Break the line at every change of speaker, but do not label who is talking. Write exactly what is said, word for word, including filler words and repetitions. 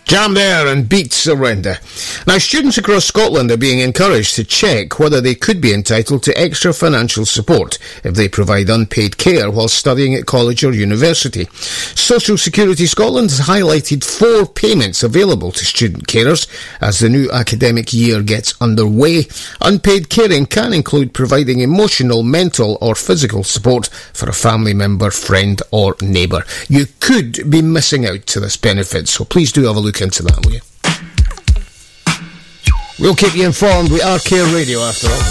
Jam there and Beat Surrender. Now, students across Scotland are being encouraged to check whether they could be entitled to extra financial support if they provide unpaid care while studying at college or university. Social Security Scotland has highlighted four payments available to student carers as the new academic year gets underway. Unpaid caring can include providing emotional, mental or physical support for a family member, friend or neighbour. You could be missing out to this benefit, so please do have a look into that, will you? We'll keep you informed. We are Care Radio, after all.